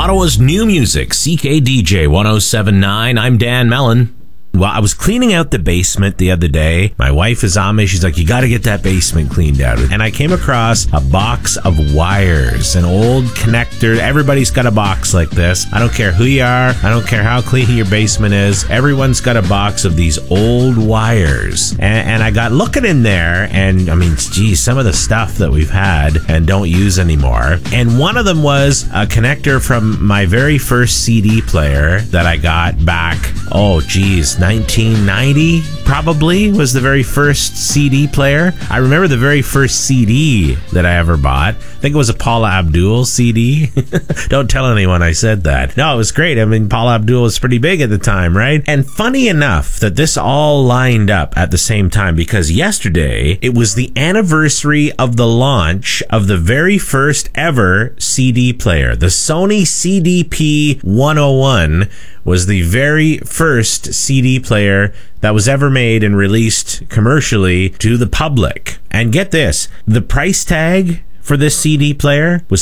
Ottawa's new music, CKDJ 1079. I'm Dan Mellon. Well, I was cleaning out the basement the other day. My wife is on me. She's like, you got to get that basement cleaned out. And I came across a box of wires, an old connector. Everybody's got a box like this. I don't care who you are. I don't care how clean your basement is. Everyone's got a box of these old wires. And I got looking in there, and I mean, geez, some of the stuff that we've had and don't use anymore. And one of them was a connector from my very first CD player that I got back, 1990 probably was the very first CD player. I remember the very first CD that I ever bought. I think it was a Paula Abdul CD. Don't tell anyone I said that. No, it was great. I mean, Paula Abdul was pretty big at the time, right? And funny enough that this all lined up at the same time, because yesterday it was the anniversary of the launch of the very first ever CD player. The Sony CDP 101 was the very first CD player that was ever made and released commercially to the public. And get this, the price tag for this CD player was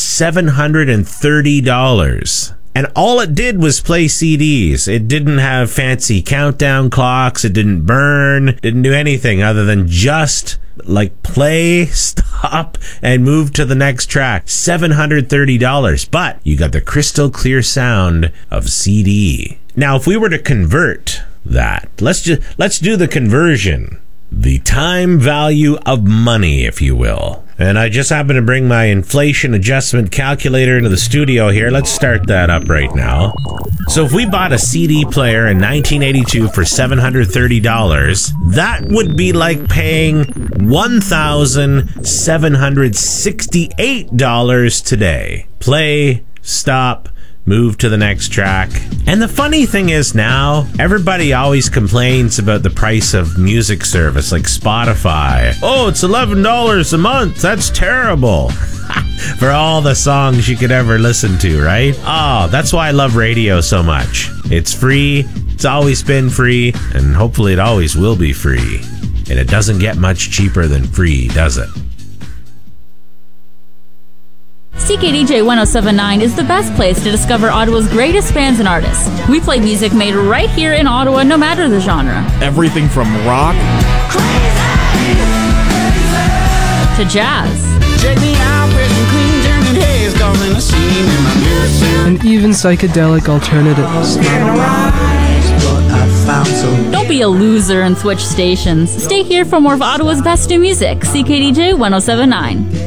$730. And all it did was play CDs. It didn't have fancy countdown clocks. It didn't burn. Didn't do anything other than just like play, stop, and move to the next track. $730. But you got the crystal clear sound of CD. Now, if we were to convert that, let's do the conversion. The time value of money, if you will. And I just happen to bring my inflation adjustment calculator into the studio here. Let's start that up right now. So if we bought a CD player in 1982 for $730, that would be like paying $1,768 today. Play, stop, move to the next track. And the funny thing is now, everybody always complains about the price of music service like Spotify. Oh, it's $11 a month. That's terrible. For all the songs you could ever listen to, right? Oh, that's why I love radio so much. It's free. It's always been free. And hopefully it always will be free. And it doesn't get much cheaper than free, does it? CKDJ 1079 is the best place to discover Ottawa's greatest bands and artists. We play music made right here in Ottawa, no matter the genre. Everything from rock to jazz. And even psychedelic alternatives. Don't be a loser and switch stations. Stay here for more of Ottawa's best new music. CKDJ 1079.